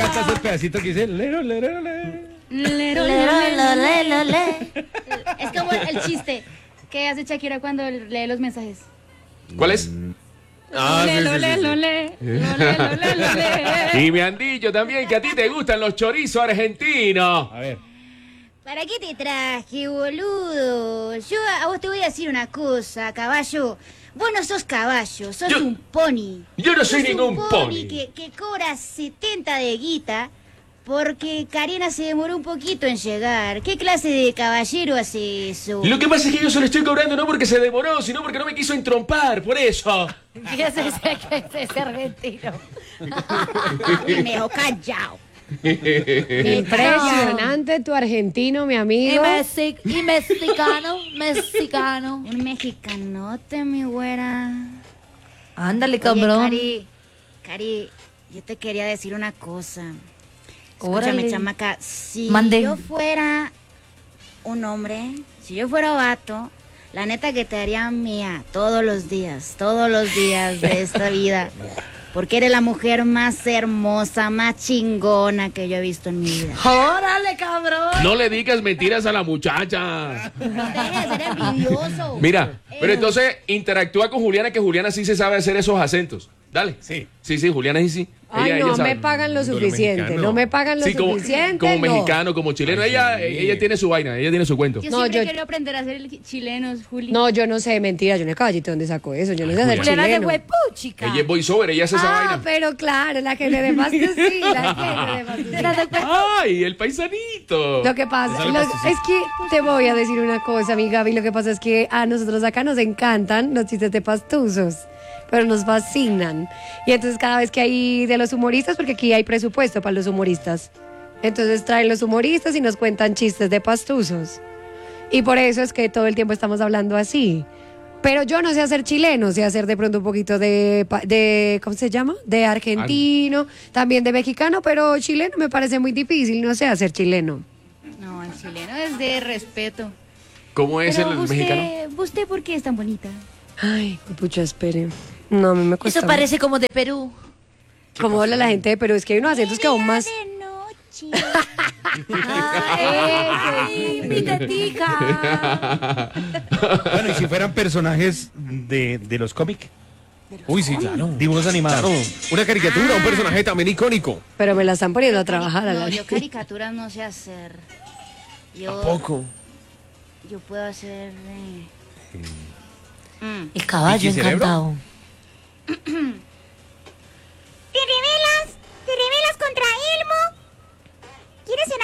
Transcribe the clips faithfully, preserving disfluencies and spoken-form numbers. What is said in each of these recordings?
encanta ese pedacito que dice lero, lero, lero. Lero, lero, lero, lero, lero. Es como el, el chiste que hace Shakira cuando lee los mensajes. ¿Cuál es? Ah, sí, Lelo, sí, sí, lelo, sí. le, lo, lelo, lelo, le. Y me han dicho también que a ti te gustan los chorizos argentinos. A ver. ¿Para qué te traje, boludo? Yo a vos te voy a decir una cosa, caballo. Vos no sos caballo, sos Yo- un pony. yo no soy Sos ningún un pony. Que, que cobra setenta de guita porque Karina se demoró un poquito en llegar. ¿Qué clase de caballero hace eso? Lo que pasa es que yo se lo estoy cobrando no porque se demoró, sino porque no me quiso entrompar, por eso. ¿Qué es ese, qué es ese argentino? Y me dejó callado. Impresionante tu argentino, mi Y, amigo. mexi- y mexicano, mexicano. Un mexicanote, mi güera. Ándale, Oye, cabrón. Cari, Cari, yo te quería decir una cosa. Órale. Escúchame, chamaca. Si Mande. yo fuera un hombre, si yo fuera vato, la neta que te haría mía todos los días, todos los días de esta vida. Porque eres la mujer más hermosa, más chingona que yo he visto en mi vida. Órale, cabrón. No le digas mentiras a la muchacha. No dejes de ser envidioso. Mira, pero entonces interactúa con Juliana, que Juliana sí se sabe hacer esos acentos. Dale. Sí. Sí, sí, Juliana sí, sí. Ay, Ella- no ella sabe. me pagan lo Como suficiente. mexicano. No me pagan lo Sí, como, suficiente. como no. mexicano, como chileno. Ay, ella, sí. ella tiene su vaina, ella tiene su cuento. Yo No, siempre yo- quiero aprender a hacer el chilenos, Juli. No, yo no sé, mentira, yo no caballito, ¿dónde sacó eso? Yo no sé hacer Juliana de chileno. huepuchica. Ella es voiceover, ella hace esa Ah, vaina. pero claro, la que le demás que sí, la que le demás que sí. Era de hue- ¡Ay, el paisanito! Lo que pasa Esa le lo- pasó, sí. es que te voy a decir una cosa, mi Gaby. Lo que pasa es que a nosotros acá nos encantan los chistes de pastuzos, pero nos fascinan. Y entonces cada vez que hay de los humoristas, porque aquí hay presupuesto para los humoristas, entonces traen los humoristas y nos cuentan chistes de pastuzos. Y por eso es que todo el tiempo estamos hablando así. Pero yo no sé hacer chileno, sé hacer de pronto un poquito de, pa- de ¿cómo se llama? De argentino, también de mexicano, pero chileno me parece muy difícil, no sé hacer chileno. No, el chileno es de respeto. ¿Cómo es Pero el usted, mexicano? ¿Usted por qué es tan bonita? Ay, pucha, espere. No, a mí me cuesta. Eso parece como de Perú. Como habla la gente de Perú, es que hay unos acentos que aún más. De noche. Ay, mi tetica. Bueno, y si fueran personajes de, de los cómics. Uy, sí, claro. Dibujos animados. Claro. Una caricatura, un personaje también icónico. Pero me la están poniendo a trabajar a No, la yo caricaturas no sé hacer. Yo, Poco. yo puedo hacer... eh, mm. El caballo ¿Y cerebro? encantado. ¿Te rebelas? ¿Te rebelas contra Elmo? ¿Quieres ser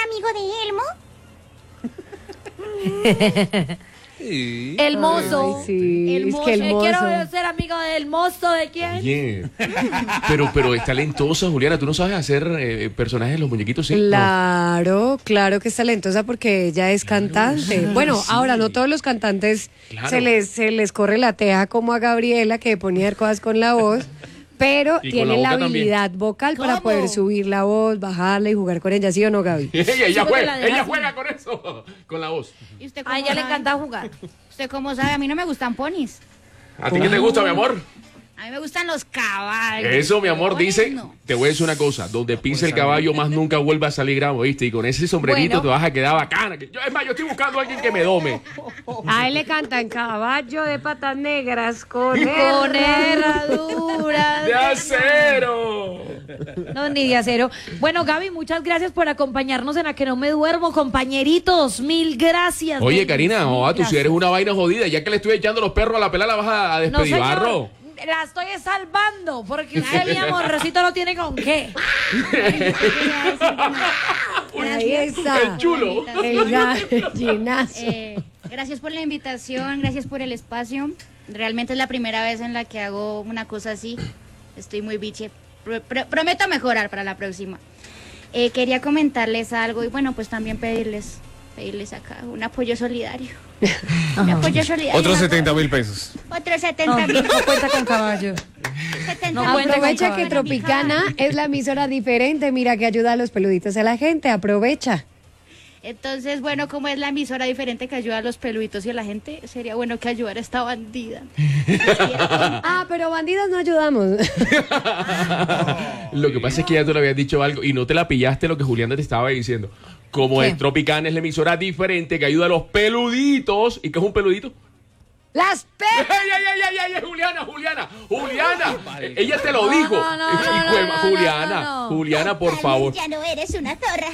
amigo de Elmo? Sí. El mozo. Ay, sí, El es mozo. que el Eh, mozo. Quiero ser amigo del mozo de quién. Oye, pero, pero es talentosa, Juliana. ¿Tú no sabes hacer eh, personajes de los muñequitos? Sí. Claro, claro que es talentosa porque ella es cantante. Bueno, sí. ahora no todos los cantantes Claro. se les se les corre la teja como a Gabriela, que ponía cosas con la voz, pero Y con tiene la la boca habilidad vocal para ¿Cómo? poder subir la voz, bajarla y jugar con ella, ¿sí o no, Gaby? ella ella porque juega, la dejas ella así. juega con eso, con la voz. ¿Y usted A cómo ella le sabe? encanta jugar. ¿Usted cómo sabe? A mí no me gustan ponis. ¿A ti qué te gusta, mi amor? A mí me gustan los caballos. Eso, mi amor, Ponis, dice, no. te voy a decir una cosa, donde pise el caballo más nunca vuelva a salir gramo, ¿viste? Y con ese sombrerito Bueno. te vas a quedar bacana. que- Yo, es más, yo estoy buscando a alguien que me dome. A él le cantan caballo de patas negras con Con herradura. ¡De acero! No, ni de acero. Bueno, Gaby, muchas gracias por acompañarnos en A Que No Me Duermo, compañeritos. Mil gracias. Oye, babies, Karina, mil oh, tú si gracias. eres una vaina jodida, ya que le estoy echando los perros a la pelada, la vas a, a No, despedir, señor, barro. la estoy salvando, porque usted, mi amorcito, no tiene con qué. Ahí está. El chulo. El gallinazo. Eh, gracias por la invitación, gracias por el espacio. Realmente es la primera vez en la que hago una cosa así. Estoy muy biche. Pro- pro- prometo mejorar para la próxima. Eh, quería comentarles algo y bueno, pues también pedirles, pedirles acá un apoyo solidario. Un apoyo solidario. Otros setenta mil pesos. Otros setenta mil. No cuenta con caballo. setenta No cuenta con Aprovecha que caballo. Tropicana es la emisora diferente, mira que ayuda a los peluditos a la gente, aprovecha. Entonces, bueno, como es la emisora diferente que ayuda a los peluditos y a la gente, sería bueno que ayudara a esta bandida. Ah, pero bandidas no ayudamos. Lo que pasa es que ya tú le habías dicho algo y no te la pillaste lo que Juliana te estaba diciendo. Como ¿Qué? es Tropicana es la emisora diferente que ayuda a los peluditos. ¿Y qué es un peludito? Las pe... ¡Ey, ey, ey, ey, ey! Juliana, Juliana, Juliana! Ella te lo dijo. no, no, no, Hijo de- no, no, Juliana, no, no. Juliana, por favor. Ya no eres una zorra.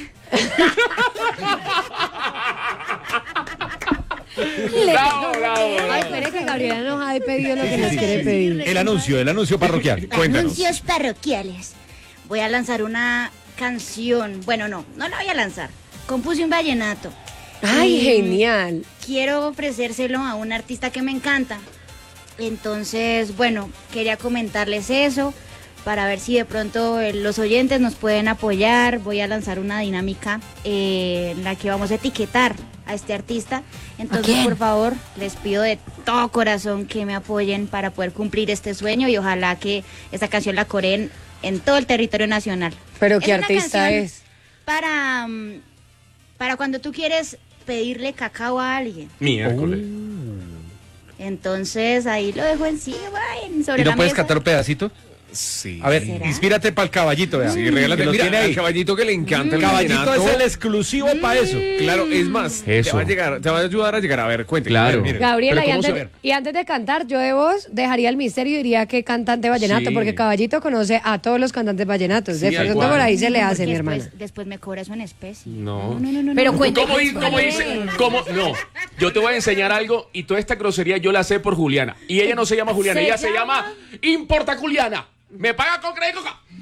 Bravo, bravo, Ay, bravo. espere que Gabriela nos ha pedido lo que nos quiere pedir. El anuncio, el anuncio parroquial. Cuéntanos. Anuncios parroquiales. Voy a lanzar una canción. Bueno, no, no la voy a lanzar. Compuse un vallenato. Ay, Y genial. Quiero ofrecérselo a un artista que me encanta. Entonces, bueno, quería comentarles eso para ver si de pronto eh, los oyentes nos pueden apoyar. Voy a lanzar una dinámica eh, en la que vamos a etiquetar a este artista. Entonces, quién? por favor, les pido de todo corazón que me apoyen para poder cumplir este sueño y ojalá que esta canción la coreen en todo el territorio nacional. Pero ¿qué una artista canción es? Para, mm, para cuando tú quieres pedirle cacao a alguien. Miércoles. Entonces ahí lo dejo encima, en- sobre ¿Y no la puedes mesa. cantar un pedacito? Sí. A ver, ¿Será? inspírate para el caballito, vea. Sí, regálate. Que lo Mira, tiene ahí. al caballito que le encanta el Caballito vallenato. es el exclusivo para eso. Claro, es más, te Eso. va a llegar, te va a ayudar a llegar. A ver, cuente. Claro. Mire. Gabriela, Pero y ¿cómo se antes, ve? y antes de cantar, yo de voz dejaría el misterio y diría que cantante vallenato, Sí. porque Caballito conoce a todos los cantantes vallenatos. de Sí, pronto igual. por ahí se le Porque hace, mi después, hermana. después me cobra eso en especie. No. no, no, no, Pero no. cuenta- ¿Cómo dice? ¿Cómo dice? ¿Cómo? No. Yo te voy a enseñar algo y toda esta grosería yo la sé por Juliana. Y ella no se llama Juliana, ¿Se ella se llama? llama Importa Juliana. ¿Me paga con crédito?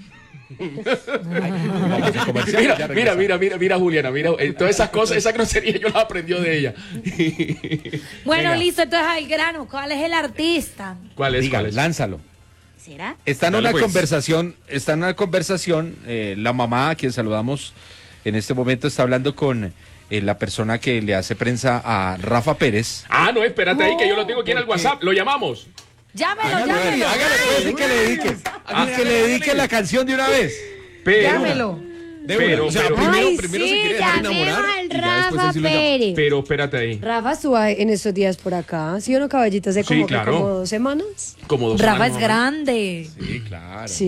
Mira, mira, mira, mira, mira, Juliana, mira, eh, todas esas cosas, esa grosería yo la aprendió de ella. Bueno, Venga. listo, entonces al grano. ¿Cuál es el artista? ¿Cuál es? Diga, ¿Cuál es? lánzalo. ¿Será? Está en Dale, una pues. conversación, está en una conversación, eh, la mamá a quien saludamos en este momento está hablando con eh, la persona que le hace prensa a Rafa Pérez. Ah, no, espérate ahí, que yo lo tengo aquí en el WhatsApp. Lo llamamos. Llámelo, Hágalo, llámelo. hágalo, pues, y que le dediques. A que le dedique la canción de una vez. Pero, Llámelo. De Pero, una. O sea, pero- primero, Ay, primero se sí, quiere dejar llamemos enamorar. al y ya después Rafa él sí lo llama. Pérez. pero espérate ahí. Rafa estuvo en estos días por acá, ¿sí o no, Caballito? Hace Sí, como, que claro. como dos semanas. Como dos Rafa semanas, es mamá. grande. Sí, claro. Sí.